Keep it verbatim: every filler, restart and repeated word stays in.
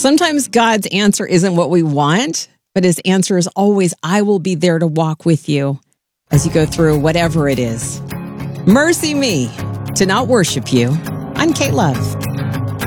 Sometimes God's answer isn't what we want, but his answer is always, I will be there to walk with you as you go through whatever it is. Mercy me to not worship you. I'm Kate Love.